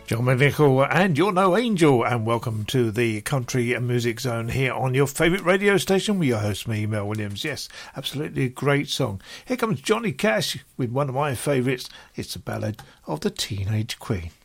John McNichol and You're No Angel, and welcome to the Country and Music Zone here on your favourite radio station with your host, me, Mel Williams. Yes, absolutely a great song. Here comes Johnny Cash with one of my favourites. It's the ballad of the Teenage Queen.